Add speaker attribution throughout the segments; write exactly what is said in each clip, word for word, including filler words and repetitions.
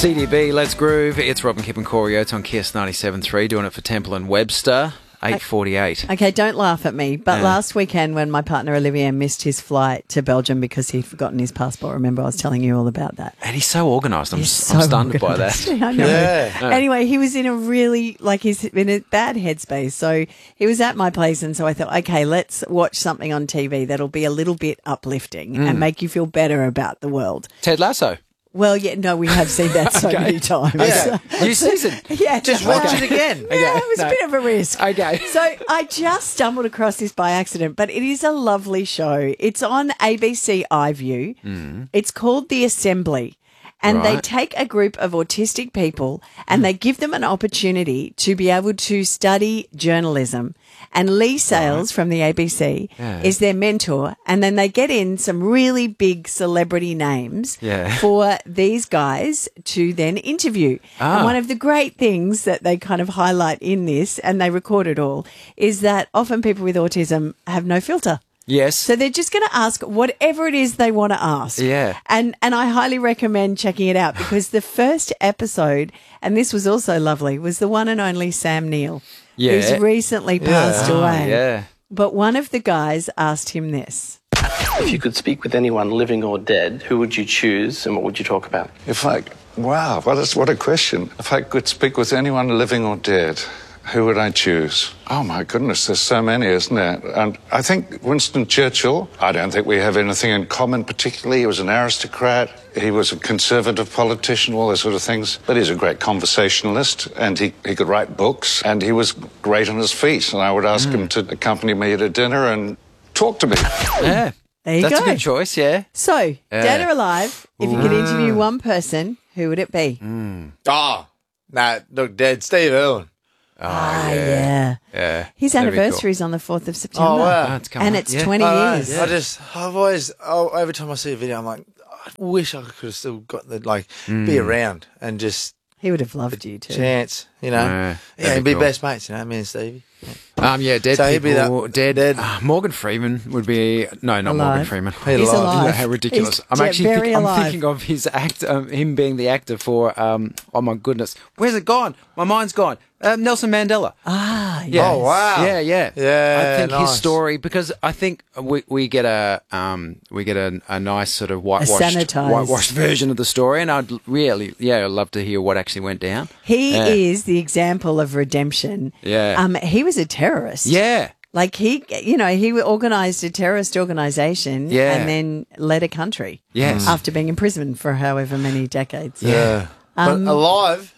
Speaker 1: C D B, Let's Groove. It's Robin, Kip and Corey Oates on Kiss ninety-seven point three, doing it for Temple and Webster. eight forty-eight.
Speaker 2: Okay, don't laugh at me. But
Speaker 1: Yeah.
Speaker 2: last weekend when my partner Olivier missed his flight to Belgium because he'd forgotten his passport, remember I was telling you all about that.
Speaker 1: And he's so organised. I'm,
Speaker 2: He's
Speaker 1: s-
Speaker 2: so
Speaker 1: I'm stunned
Speaker 2: organised.
Speaker 1: by that.
Speaker 2: I know.
Speaker 3: Yeah.
Speaker 2: Anyway, he was in a really, like he's in a bad headspace. So he was at my place and so I thought, okay, let's watch something on T V that'll be a little bit uplifting and make you feel better about the world.
Speaker 1: Ted Lasso.
Speaker 2: Well, yeah, no, we have seen that so many times.
Speaker 3: Yeah.
Speaker 1: New season.
Speaker 2: Yeah,
Speaker 3: Just
Speaker 2: no,
Speaker 3: watch
Speaker 2: no.
Speaker 3: it again.
Speaker 2: Yeah, it was
Speaker 1: no.
Speaker 2: a bit of a risk.
Speaker 1: Okay.
Speaker 2: So I just stumbled across this by accident, but it is a lovely show. It's on A B C iView. Mm. It's called The Assembly. And they
Speaker 1: Right.
Speaker 2: take a group of autistic people and they give them an opportunity to be able to study journalism. And Lee Sales from the A B C
Speaker 1: Yeah.
Speaker 2: is their mentor. And then they get in some really big celebrity names
Speaker 1: Yeah.
Speaker 2: for these guys to then interview.
Speaker 1: Ah.
Speaker 2: And one of the great things that they kind of highlight in this, and they record it all, is that often people with autism have no filter.
Speaker 1: Yes.
Speaker 2: So they're just going to ask whatever it is they want to ask.
Speaker 1: Yeah.
Speaker 2: And and I highly recommend checking it out because the first episode, and this was also lovely, was the one and only Sam Neill,
Speaker 1: Yeah.
Speaker 2: who's recently passed
Speaker 1: Oh,
Speaker 2: away.
Speaker 1: yeah.
Speaker 2: But one of the guys asked him this.
Speaker 4: If you could speak with anyone living or dead, who would you choose and what would you talk about?
Speaker 5: If I, wow, what, is, what a question. If I could speak with anyone living or dead, who would I choose? Oh my goodness, there's so many, isn't there? And I think Winston Churchill, I don't think we have anything in common particularly. He was an aristocrat, he was a conservative politician, all those sort of things. But he's a great conversationalist and he, he could write books and he was great on his feet. And I would ask him to accompany me to dinner and talk to me.
Speaker 1: Yeah.
Speaker 2: There you
Speaker 1: That's
Speaker 2: go.
Speaker 1: a good choice, yeah.
Speaker 2: So, dead or alive, if you could interview one person, who would it be?
Speaker 3: Oh, no, look, dead. Steve Irwin.
Speaker 2: Ah, yeah.
Speaker 1: Yeah.
Speaker 2: His
Speaker 1: That'd be cool.
Speaker 2: anniversary is on the fourth of September.
Speaker 3: Oh, wow.
Speaker 1: Oh, it's coming
Speaker 2: And
Speaker 1: up,
Speaker 2: it's
Speaker 1: yeah.
Speaker 2: twenty
Speaker 3: I know.
Speaker 2: years.
Speaker 3: I just, I've always, oh, every time I see a video, I'm like, I wish I could have still got the, like, be around and just
Speaker 2: He would have loved you too.
Speaker 3: chance, you know.
Speaker 1: Yeah,
Speaker 3: Yeah,
Speaker 1: that'd
Speaker 3: and
Speaker 1: be
Speaker 3: be
Speaker 1: cool.
Speaker 3: best mates, you know, me and Stevie.
Speaker 1: Um, yeah, dead
Speaker 3: So he'd be
Speaker 1: people.
Speaker 3: that-
Speaker 1: dead.
Speaker 3: dead.
Speaker 1: Uh, Morgan Freeman would be no, not Morgan
Speaker 2: Alive.
Speaker 1: Freeman.
Speaker 3: He's
Speaker 2: He's
Speaker 3: alive.
Speaker 2: alive.
Speaker 1: How ridiculous!
Speaker 2: He's
Speaker 1: I'm
Speaker 2: de-
Speaker 1: actually
Speaker 2: very
Speaker 1: think, I'm
Speaker 2: alive.
Speaker 1: thinking of his act, um, him being the actor for. Um, oh my goodness, where's it gone? My mind's gone. Uh, Nelson Mandela.
Speaker 2: Ah,
Speaker 1: Yeah.
Speaker 3: Oh, wow.
Speaker 1: Yeah, yeah,
Speaker 3: Yeah,
Speaker 1: I think his
Speaker 3: nice.
Speaker 1: story because I think we we get a um we get a, a nice sort of whitewashed
Speaker 2: sanitised.
Speaker 1: whitewashed version of the story, and I'd really yeah I'd love to hear what actually went down.
Speaker 2: He
Speaker 1: Yeah.
Speaker 2: is the example of redemption.
Speaker 1: Yeah.
Speaker 2: Um, he was a terrorist.
Speaker 1: Yeah.
Speaker 2: Like he, you know, he organised a terrorist organisation
Speaker 1: Yeah.
Speaker 2: and then led a country.
Speaker 1: Yes.
Speaker 2: After being imprisoned for however many decades.
Speaker 3: Yeah.
Speaker 2: Um,
Speaker 3: but alive,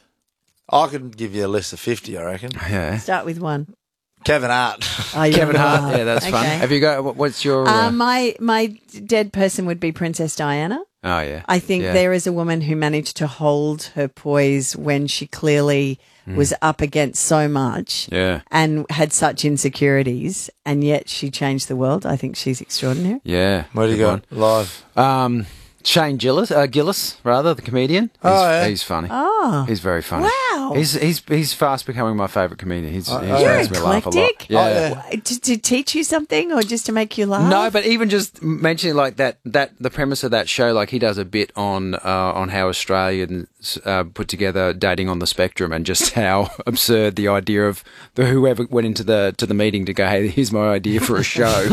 Speaker 3: I could give you a list of fifty, I reckon.
Speaker 1: Yeah.
Speaker 2: Start with one.
Speaker 3: Kevin Hart.
Speaker 2: Oh, you're
Speaker 1: Kevin Hart.
Speaker 2: right.
Speaker 1: Yeah, that's fun.
Speaker 2: Okay.
Speaker 1: Have you got what- what's your? Uh,
Speaker 2: Uh, my my dead person would be Princess Diana.
Speaker 1: oh yeah.
Speaker 2: I think
Speaker 1: Yeah.
Speaker 2: there is a woman who managed to hold her poise when she clearly was up against so much
Speaker 1: Yeah.
Speaker 2: and had such insecurities, and yet she changed the world. I think she's extraordinary.
Speaker 1: Yeah.
Speaker 3: Where do you
Speaker 1: Good
Speaker 3: go? Live.
Speaker 1: one. Um, Shane Gillis, uh, Gillis, rather the comedian. He's,
Speaker 3: Oh, yeah.
Speaker 1: he's funny.
Speaker 2: Oh,
Speaker 1: He's very funny.
Speaker 2: wow.
Speaker 1: He's he's he's fast becoming my favourite comedian. He's, he's
Speaker 2: You're
Speaker 1: makes me laugh a lot.
Speaker 2: eclectic?
Speaker 1: Yeah.
Speaker 3: Oh, yeah.
Speaker 2: to, to teach you something or just to make you laugh?
Speaker 1: No, but even just mentioning like that, that the premise of that show, like he does a bit on uh, on how Australians uh, put together dating on the spectrum, and just how absurd the idea of the whoever went into the to the meeting to go, hey, here's my idea for a show.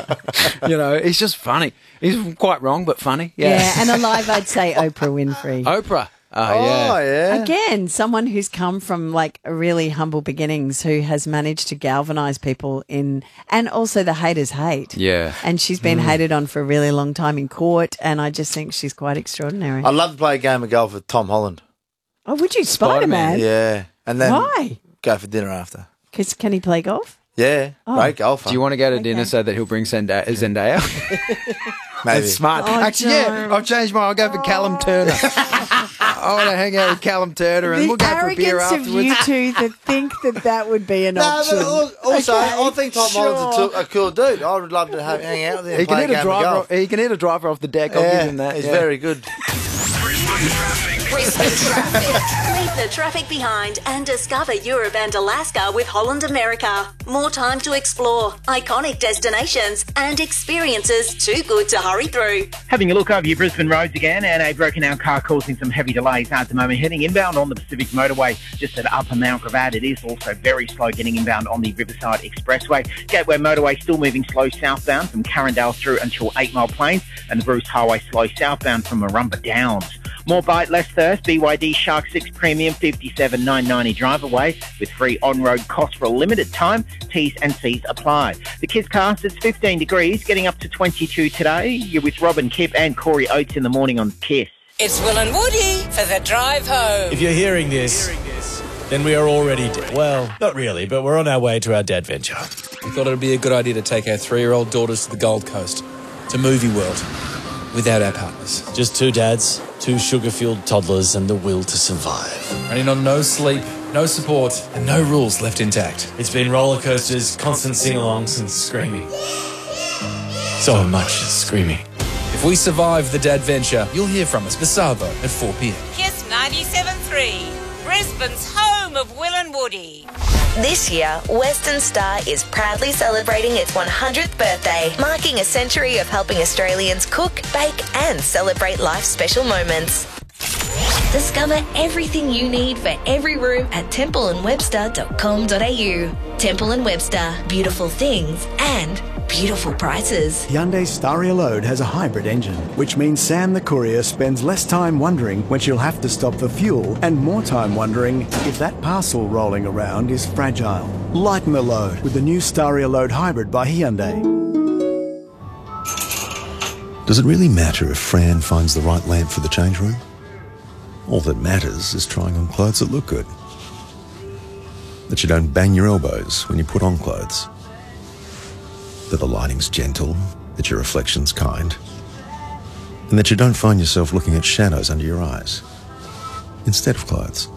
Speaker 1: You know, it's just funny. He's quite wrong, but funny.
Speaker 2: Yeah,
Speaker 1: Yeah,
Speaker 2: and alive, I'd say Oprah Winfrey.
Speaker 1: Oprah. Oh,
Speaker 3: Oh,
Speaker 1: yeah.
Speaker 3: yeah.
Speaker 2: Again, someone who's come from like really humble beginnings who has managed to galvanize people in, and also the haters hate.
Speaker 1: Yeah.
Speaker 2: And she's been hated on for a really long time in court, and I just think she's quite extraordinary.
Speaker 3: I'd love to play a game of golf with Tom Holland.
Speaker 2: Oh, would you,
Speaker 1: Spider-Man?
Speaker 2: Spider-Man?
Speaker 3: Yeah. And then
Speaker 2: Why?
Speaker 3: go for dinner after.
Speaker 2: Because can he play golf?
Speaker 3: Yeah. Great golfer.
Speaker 1: Do you want to go to dinner
Speaker 2: Okay.
Speaker 1: so that he'll bring Zendaya? Zendaya?
Speaker 3: Maybe.
Speaker 1: That's smart.
Speaker 2: Oh,
Speaker 1: Actually, yeah,
Speaker 2: don't.
Speaker 1: I've changed mine. I'll go for Callum Turner. I want to hang out with Callum Turner and
Speaker 2: The
Speaker 1: we'll go for a beer
Speaker 2: arrogance of
Speaker 1: afterwards.
Speaker 2: you two that think that that would be an
Speaker 3: No,
Speaker 2: option.
Speaker 3: but al- also,
Speaker 2: Okay,
Speaker 3: I think Tom Holland's
Speaker 2: sure.
Speaker 3: a, t- a cool dude. I would love to have, hang out with him
Speaker 1: He
Speaker 3: and
Speaker 1: can,
Speaker 3: play a
Speaker 1: hit a
Speaker 3: game of
Speaker 1: driver,
Speaker 3: golf.
Speaker 1: he can hit a driver off the deck. I'll
Speaker 3: Yeah,
Speaker 1: give him that.
Speaker 3: he's
Speaker 1: yeah.
Speaker 3: very good.
Speaker 6: Brisbane traffic. Brisbane traffic. Leave the traffic behind and discover Europe and Alaska with Holland America. More time to explore, iconic destinations and experiences too good to hurry through.
Speaker 7: Having a look over your Brisbane roads again, and a broken down car causing some heavy delays at the moment. Heading inbound on the Pacific Motorway just at Upper Mount Gravatt. It is also very slow getting inbound on the Riverside Expressway. Gateway Motorway still moving slow southbound from Carindale through until eight Mile Plains, and the Bruce Highway slow southbound from Marumba Downs. More bite, less thirst. B Y D Shark six Premium fifty-seven nine ninety drive away with free on-road costs for a limited time. T's and C's apply. The Kiss Cast, it's fifteen degrees, getting up to twenty-two today. You're with Robin Kipp and Corey Oates in the morning on Kiss.
Speaker 8: It's Will and Woody for the drive home.
Speaker 9: If you're hearing this, then we are already dead. Well, not really, but we're on our way to our dad venture.
Speaker 10: We thought it would be a good idea to take our three-year-old daughters to the Gold Coast, to Movie World, without our partners.
Speaker 9: Just two dads, two sugar-fueled toddlers, and the will to survive.
Speaker 10: Running on no sleep, no support, and no rules left intact.
Speaker 9: It's been roller coasters, constant sing-alongs, and screaming. So much screaming.
Speaker 10: If we survive the dad venture, you'll hear from us, Basavo, at four p.m.
Speaker 8: Kiss ninety-seven point three, Brisbane's home of Will and Woody.
Speaker 6: This year, Western Star is proudly celebrating its one hundredth birthday, marking a century of helping Australians cook, bake and celebrate life's special moments. Discover everything you need for every room at temple and webster dot com dot a u. Temple and Webster, beautiful things and beautiful prices.
Speaker 11: Hyundai Staria Load has a hybrid engine, which means Sam the courier spends less time wondering when she'll have to stop for fuel and more time wondering if that parcel rolling around is fragile. Lighten the load with the new Staria Load Hybrid by Hyundai.
Speaker 12: Does it really matter if Fran finds the right lamp for the change room? All that matters is trying on clothes that look good. That you don't bang your elbows when you put on clothes. That the lighting's gentle, that your reflection's kind, and that you don't find yourself looking at shadows under your eyes instead of clothes.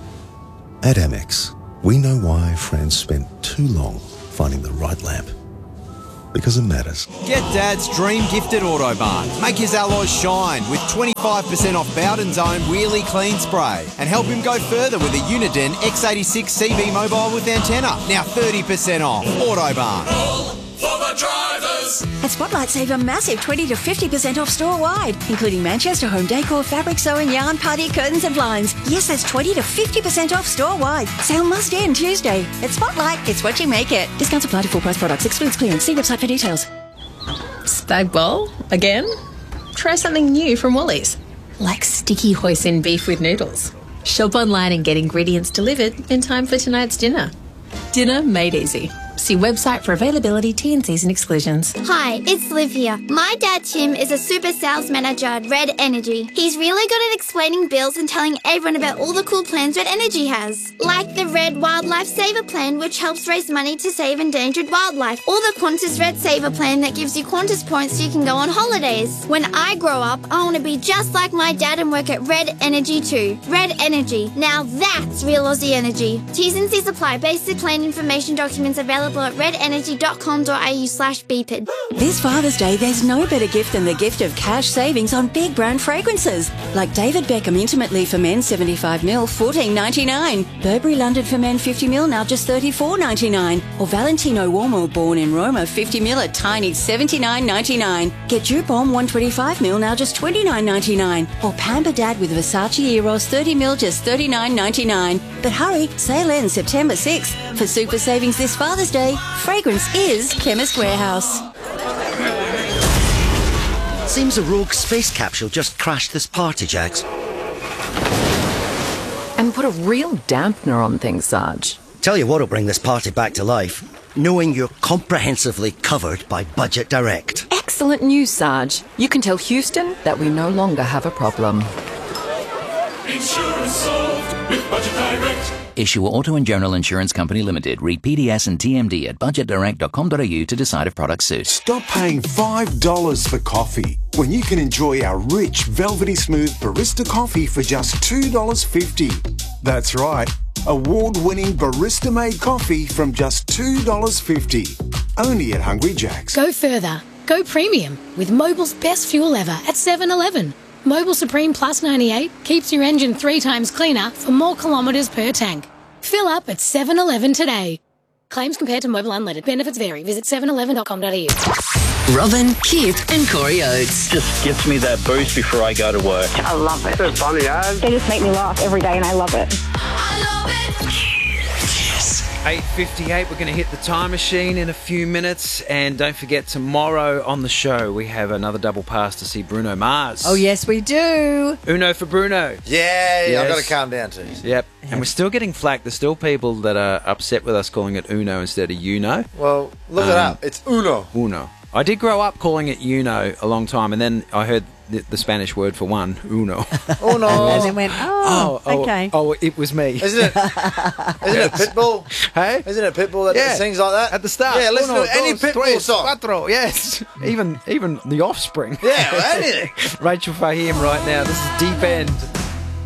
Speaker 12: At Amex, we know why Fran spent too long finding the right lamp. Because it matters.
Speaker 13: Get Dad's dream gift at Autobarn. Make his alloys shine with twenty-five percent off Bowden's own Wheelie Clean Spray. And help him go further with a Uniden X eighty-six C B mobile with antenna. Now thirty percent off. Autobarn.
Speaker 14: All for the drivers.
Speaker 15: At Spotlight, save a massive twenty to fifty percent off store-wide, including Manchester home decor, fabric sewing, yarn, party, curtains and blinds. Yes, that's twenty to fifty percent off store-wide. Sale must end Tuesday. At Spotlight, it's what you make it. Discounts apply to full price products. Excludes clearance. See website for details.
Speaker 16: Spag bowl? Again? Try something new from Woolies. Like sticky hoisin beef with noodles. Shop online and get ingredients delivered in time for tonight's dinner. Dinner made easy. See website for availability, T and C's and exclusions.
Speaker 17: Hi, it's Liv here. My dad Tim is a super sales manager at Red Energy. He's really good at explaining bills and telling everyone about all the cool plans Red Energy has. Like the Red Wildlife Saver Plan, which helps raise money to save endangered wildlife. Or the Qantas Red Saver Plan that gives you Qantas points so you can go on holidays. When I grow up, I want to be just like my dad and work at Red Energy too. Red Energy. Now that's real Aussie energy. T's and C's apply. Basic plan information documents available at red energy dot com dot a u slash B P I D.
Speaker 15: This Father's Day, there's no better gift than the gift of cash savings on big brand fragrances. Like David Beckham Intimately for men seventy-five mil, fourteen ninety-nine. Burberry London for men fifty mil, now just thirty-four ninety-nine. Or Valentino Uomo Born in Roma fifty mil, a tiny seventy-nine ninety-nine. Get Dupont one twenty-five mil, now just twenty-nine ninety-nine. Or Pamper Dad with Versace Eros thirty mil, just thirty-nine ninety-nine. But hurry, sale ends September sixth. For super savings this Father's Day, fragrance is Chemist Warehouse.
Speaker 18: Seems a rogue space capsule just crashed this party, Jax.
Speaker 19: And put a real dampener on things, Sarge.
Speaker 18: Tell you what'll bring this party back to life. Knowing you're comprehensively covered by Budget Direct.
Speaker 19: Excellent news, Sarge. You can tell Houston that we no longer have a problem.
Speaker 14: Insurance solved with Budget Direct.
Speaker 20: Issue Auto and General Insurance Company Limited. Read P D S and T M D at budget direct dot com dot a u to decide if products suit.
Speaker 21: Stop paying five dollars for coffee when you can enjoy our rich, velvety smooth barista coffee for just two dollars fifty. That's right, award-winning barista-made coffee from just two dollars fifty. Only at Hungry Jack's.
Speaker 22: Go further. Go premium with Mobil's best fuel ever at seven eleven.
Speaker 4: Mobil Supreme Plus ninety-eight keeps your engine three times cleaner for more kilometres per tank. Fill up at seven eleven today. Claims compared to Mobil Unleaded. Benefits vary. Visit seven eleven dot com dot a u.
Speaker 22: Robin, Kip and Corey Oates.
Speaker 23: Just gives me that boost before I go to work.
Speaker 24: I love it. It's funny, eh? They just make me laugh every day and I love it.
Speaker 22: I love it.
Speaker 1: eight fifty-eight, we're going to hit the time machine in a few minutes. And don't forget, tomorrow on the show, we have another double pass to see Bruno Mars.
Speaker 2: Oh, yes, we do.
Speaker 1: Uno for Bruno.
Speaker 3: Yeah,
Speaker 1: Yes.
Speaker 3: I've got to calm down too.
Speaker 1: Yep. And we're still getting flack. There's still people that are upset with us calling it Uno instead of Uno.
Speaker 3: Well, look
Speaker 1: Um,
Speaker 3: it up. It's Uno.
Speaker 1: Uno. I did grow up calling it Uno a long time, and then I heard the, the Spanish word for one, Uno.
Speaker 3: Uno.
Speaker 2: And then went, oh,
Speaker 1: oh,
Speaker 2: okay.
Speaker 1: Oh, it was me.
Speaker 3: Isn't it? Isn't it Pitbull?
Speaker 1: Hey?
Speaker 3: Isn't it Pitbull that
Speaker 1: Yeah.
Speaker 3: sings like that?
Speaker 1: At the start.
Speaker 3: Yeah, listen
Speaker 1: Uno,
Speaker 3: to any
Speaker 1: dos,
Speaker 3: Pitbull
Speaker 1: tres,
Speaker 3: song.
Speaker 1: Cuatro. Yes. even even The Offspring.
Speaker 3: Yeah, well, anything.
Speaker 1: Rachel Fahim right now. This is Deep End.